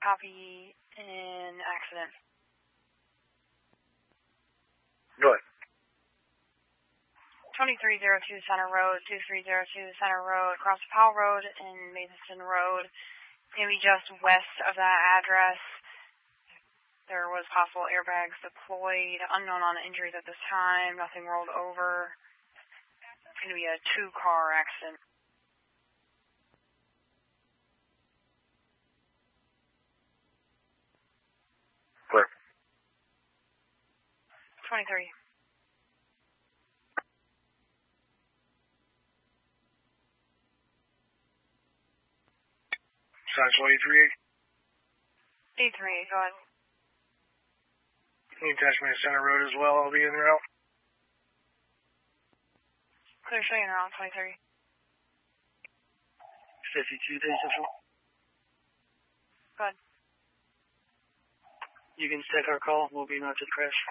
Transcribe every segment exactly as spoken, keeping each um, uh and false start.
Copy in accident. Go ahead. twenty-three oh two Center Road, two three oh two Center Road, across Powell Road and Matheson Road. Maybe just west of that address. There was possible airbags deployed. Unknown on injuries at this time. Nothing rolled over. It's going to be a two-car accident. Clear. twenty-three. Central eighty-three. eighty-three, go ahead. Any attachment to Center Road as well, I'll be in route. Clear showing around twenty-three. fifty-two, Day Central. Go ahead. You can take our call, we'll be not to the crash.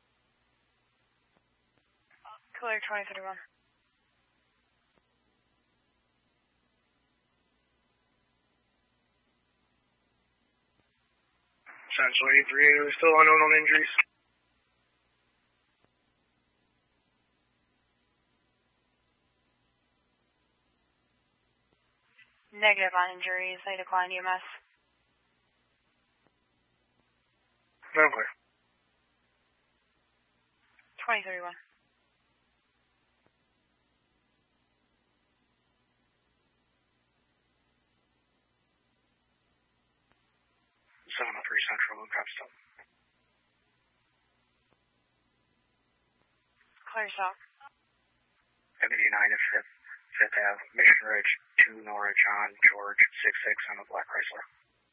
Clear twenty thirty-one. Central eighty-three, are we still unknown on injuries? Negative on injuries. They declined E M S. No, clear. twenty thirty-one. seven oh three Central, Capstone. Clear stop. seventy-nine at fifth, fifth Ave, Mission Ridge, two Nora John George, six six on a Black Chrysler.